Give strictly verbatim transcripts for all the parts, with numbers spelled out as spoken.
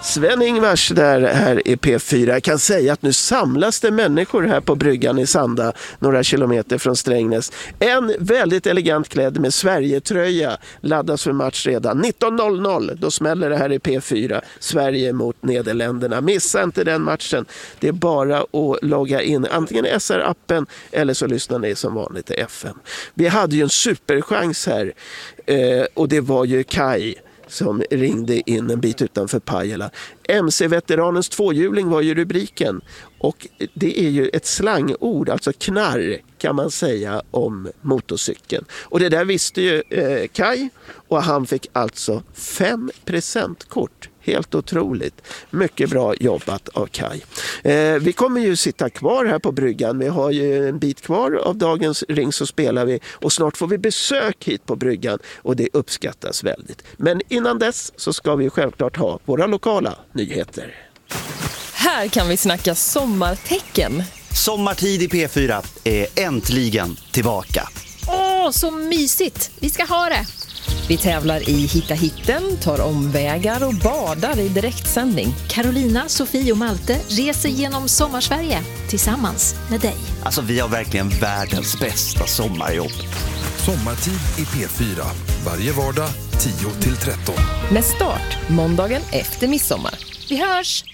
Sven-Ingvars där här i P fyra. Jag kan säga att nu samlas det människor här på bryggan i Sanda, några kilometer från Strängnäs. En väldigt elegant klädd med Sverige-tröja laddas för match redan. nitton noll noll, då smäller det här i P fyra. Sverige mot Nederländerna. Missa inte den matchen. Det är bara att logga in antingen S R-appen eller så lyssnar ni som vanligt till F M. Vi hade ju en superchans här eh, och det var ju Kai som ringde in en bit utanför Pajala. M C-veteranens tvåhjuling var ju rubriken. Och det är ju ett slangord, alltså knarr kan man säga om motorcykeln. Och det där visste ju eh, Kai och han fick alltså fem presentkort. Helt otroligt. Mycket bra jobbat av Kai. Eh, vi kommer ju sitta kvar här på bryggan. Vi har ju en bit kvar av dagens Ring så spelar vi. Och snart får vi besök hit på bryggan. Och det uppskattas väldigt. Men innan dess så ska vi självklart ha våra lokala nyheter. Här kan vi snacka sommartecken. Sommartid i P fyra är äntligen tillbaka. Åh, så mysigt. Vi ska ha det. Vi tävlar i Hitta hitten, tar omvägar och badar i direktsändning. Carolina, Sofie och Malte reser genom Sommarsverige tillsammans med dig. Alltså vi har verkligen världens bästa sommarjobb. Sommartid i P fyra. Varje vardag tio till tretton. Med start måndagen efter midsommar. Vi hörs!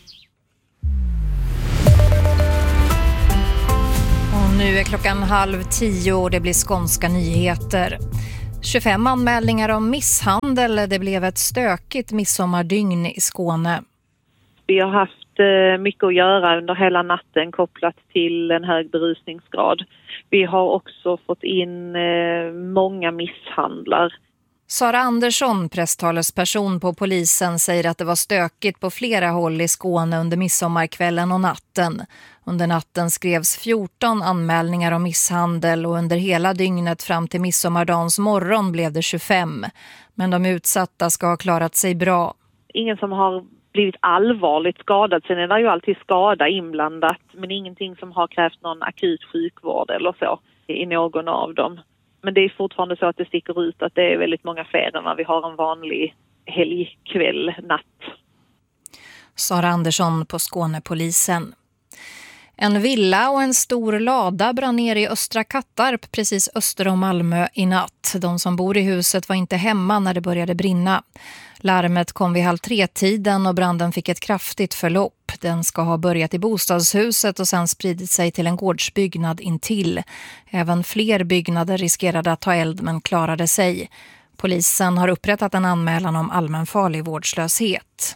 Och nu är klockan halv tio och det blir skånska nyheter. tjugofem anmälningar om misshandel. Det blev ett stökigt midsommardygn i Skåne. Vi har haft mycket att göra under hela natten kopplat till en hög berusningsgrad. Vi har också fått in många misshandlar. Sara Andersson, presstalesperson på polisen, säger att det var stökigt på flera håll i Skåne under midsommarkvällen och natten. Under natten skrevs fjorton anmälningar om misshandel och under hela dygnet fram till midsommardagens morgon blev det tjugofem. Men de utsatta ska ha klarat sig bra. Ingen som har blivit allvarligt skadad. Sen är det ju alltid skada inblandat, men ingenting som har krävt någon akut sjukvård eller så i någon av dem. Men det är fortfarande så att det sticker ut att det är väldigt många fler än vad vi har en vanlig helgkväll, natt. Sara Andersson på Skånepolisen. En villa och en stor lada brann ner i Östra Kattarp precis öster om Malmö i natt. De som bor i huset var inte hemma när det började brinna. Larmet kom vid halv tre-tiden och branden fick ett kraftigt förlopp. Den ska ha börjat i bostadshuset och sen spridit sig till en gårdsbyggnad intill. Även fler byggnader riskerade att ta eld men klarade sig. Polisen har upprättat en anmälan om allmänfarlig vårdslöshet.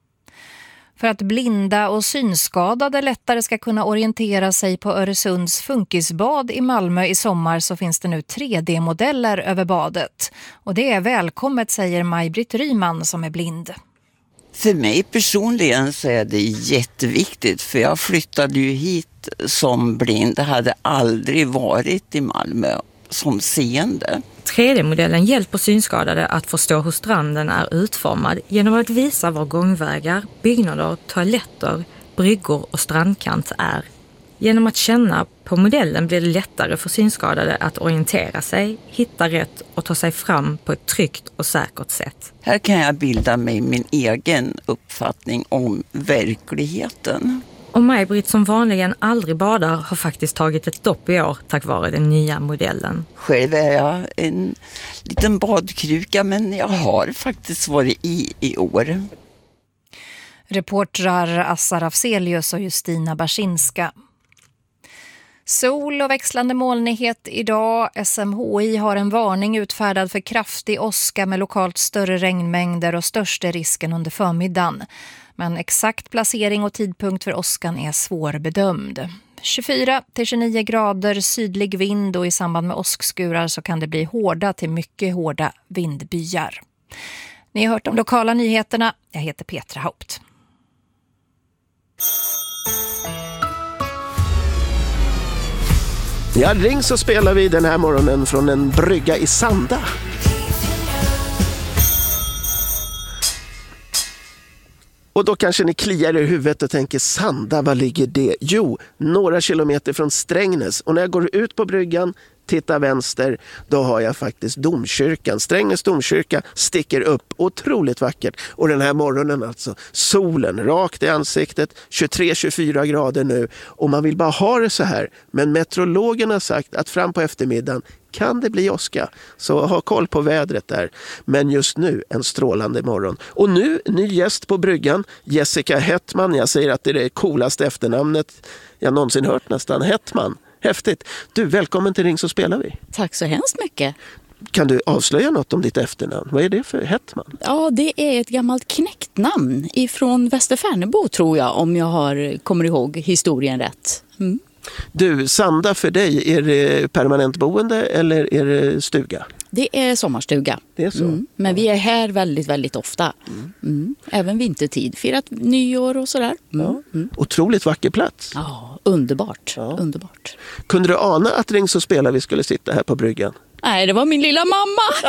För att blinda och synskadade lättare ska kunna orientera sig på Öresunds funkisbad i Malmö i sommar så finns det nu tre D-modeller över badet. Och det är välkommet, säger Maj-Britt Ryman som är blind. För mig personligen så är det jätteviktigt, för jag flyttade ju hit som blind. Jag hade aldrig varit i Malmö som seende. tre D-modellen hjälper synskadade att förstå hur stranden är utformad genom att visa var gångvägar, byggnader, toaletter, bryggor och strandkant är. Genom att känna på modellen blir det lättare för synskadade att orientera sig, hitta rätt och ta sig fram på ett tryggt och säkert sätt. Här kan jag bilda mig min egen uppfattning om verkligheten. Och Maj-Britt som vanligen aldrig badar har faktiskt tagit ett dopp i år tack vare den nya modellen. Själv är jag en liten badkruka, men jag har faktiskt varit i i år. Reportrar Assa Rafzelius och Justina Barsinska. Sol och växlande molnighet idag. S M H I har en varning utfärdad för kraftig åska med lokalt större regnmängder och största risken under förmiddagen. Men exakt placering och tidpunkt för åskan är svårbedömd. tjugofyra till tjugonio grader sydlig vind och i samband med åskskurar så kan det bli hårda till mycket hårda vindbyar. Ni har hört de lokala nyheterna. Jag heter Petra Haupt. Ja, ring så spelar vi den här morgonen från en brygga i Sanda. Och då kanske ni kliar i huvudet och tänker, Sanda, var ligger det? Jo, några kilometer från Strängnäs. Och när jag går ut på bryggan, titta vänster, då har jag faktiskt domkyrkan. Strängnäs domkyrka sticker upp, otroligt vackert. Och den här morgonen alltså, solen rakt i ansiktet, tjugotre till tjugofyra grader nu. Och man vill bara ha det så här. Men meteorologerna har sagt att fram på eftermiddagen kan det bli åska. Så ha koll på vädret där. Men just nu en strålande morgon. Och nu ny gäst på bryggan, Jessica Hettman. Jag säger att det är det coolaste efternamnet jag någonsin hört nästan. Hettman. Häftigt. Du, välkommen till Ring så spelar vi. Tack så hemskt mycket. Kan du avslöja något om ditt efternamn? Vad är det för Hettman? Ja, det är ett gammalt knäcktnamn ifrån Västerfärnebo tror jag, om jag har, kommer ihåg historien rätt. Mm. Du, Sanda för dig, är det permanent boende eller är det stuga? Det är sommarstuga. Det är så? Mm. Men vi är här väldigt, väldigt ofta. Mm. Mm. Även vintertid. Firat nyår och sådär. Mm. Ja. Mm. Otroligt vacker plats. Ja, underbart. Ja. Underbart. Kunde du ana att Ring så spelar vi skulle sitta här på bryggan? Nej, det var min lilla mamma.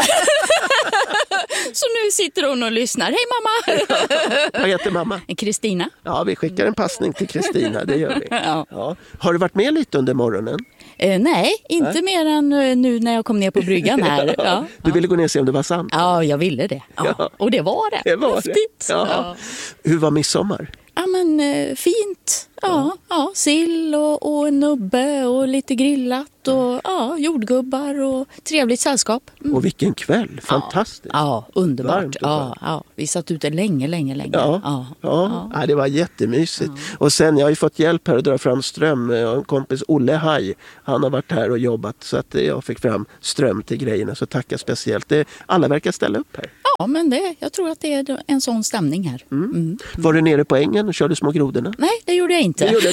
Så nu sitter hon och lyssnar. Hej mamma! Vad heter mamma? Kristina. Ja, vi skickar en passning till Kristina, det gör vi. Ja. Ja. Har du varit med lite under morgonen? Eh, nej, inte nej. mer än nu när jag kom ner på bryggan här. Ja. Du ville gå ner och se om det var sant? Ja, jag ville det. Ja. Ja. Och det var det. Det var häftigt. det. Ja. Ja. Hur var midsommar? Ja, men eh, fint. Ja, ja. ja sill och, och en nubbe och lite grillat och ja, jordgubbar och trevligt sällskap. Mm. Och vilken kväll, fantastiskt. Ja, ja underbart. Varmt och ja, ja. Vi satt ute länge, länge, länge. Ja, ja. ja. ja. ja det var jättemysigt. Ja. Och sen, jag har ju fått hjälp här att dra fram ström. Jag har en kompis, Olle Haj, han har varit här och jobbat så att jag fick fram ström till grejerna. Så tacka speciellt. Det, alla verkar ställa upp här. Ja, men det, jag tror att det är en sån stämning här. Mm. Mm. Var du nere på ängen och körde små grodorna? Nej, det gjorde jag inte. Det gjorde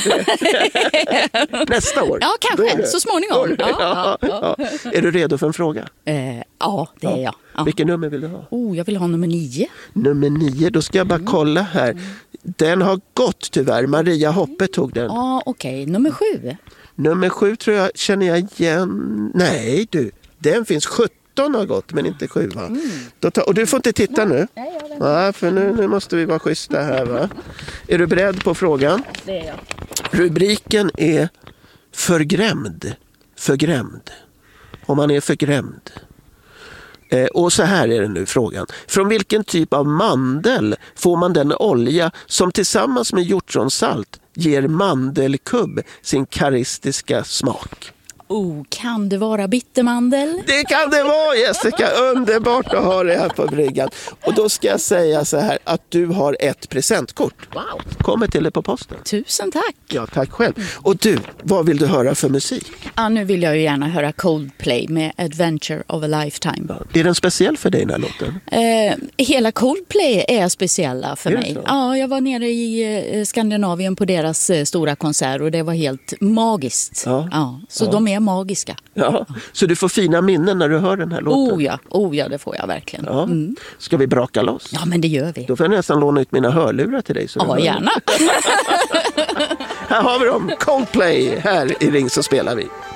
det. Nästa år? Ja, kanske. Så småningom. Ja, ja, ja. Ja. Är du redo för en fråga? Eh, ja, det är jag. Ja. Vilken nummer vill du ha? Oh, jag vill ha nummer nio. Nummer nio, då ska jag bara kolla här. Mm. Den har gått tyvärr. Maria Hoppe tog den. Ja, okej. Okay. Nummer sju. Nummer sju tror jag, känner jag igen. Nej du, den finns sjutton har gått men inte sju va? Mm. Då tar, och du får inte titta nu. Nej, jag ja, för nu, nu måste vi vara schyssta här va. Är du beredd på frågan? Det är jag. Rubriken är förgrämd. Förgrämd. Om man är förgrämd. Eh, och så här är det nu frågan. Från vilken typ av mandel får man den olja som tillsammans med hjortronsalt ger mandelkubb sin karaktäristiska smak? Oh, kan det vara bittermandel? Det kan det vara, Jessica. Underbart att ha det här på bryggan. Och då ska jag säga så här att du har ett presentkort. Wow. Kommer till dig på posten. Tusen tack. Ja, tack själv. Och du, vad vill du höra för musik? Ja, nu vill jag ju gärna höra Coldplay med Adventure of a Lifetime. Ja. Är den speciell för dig den här låten? Eh, hela Coldplay är speciella för är mig. Ja, jag var nere i eh, Skandinavien på deras eh, stora konsert och det var helt magiskt. Ja. Ja, så ja. De är magiska. Ja. Så du får fina minnen när du hör den här låten? Oh ja, oh ja det får jag verkligen. Ja. Mm. Ska vi braka loss? Ja, men det gör vi. Då får jag nästan låna ut mina hörlurar till dig. Så ja, gärna. Här har vi dem. Coldplay. Här i Ring så spelar vi.